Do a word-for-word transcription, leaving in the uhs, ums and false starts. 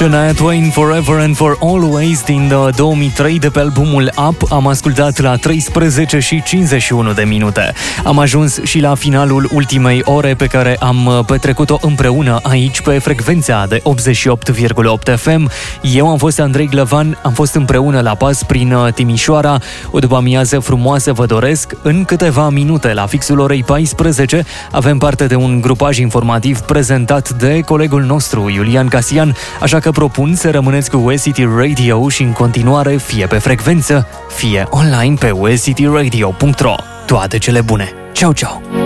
Shania Twain, Forever and for Always din două mii trei de pe albumul Up. Am ascultat la treisprezece și cincizeci și unu de minute. Am ajuns și la finalul ultimei ore pe care am petrecut-o împreună aici pe frecvența de optzeci și opt virgulă opt F M. Eu am fost Andrei Glăvan, am fost împreună la pas prin Timișoara. O după-amiază frumoasă vă doresc. În câteva minute, la fixul orei paisprezece, avem parte de un grupaj informativ prezentat de colegul nostru, Iulian Casian, așa că propun să rămâneți cu U S City Radio și în continuare fie pe frecvență, fie online pe u s city radio punct r o. Toate cele bune! Ceau, ceau!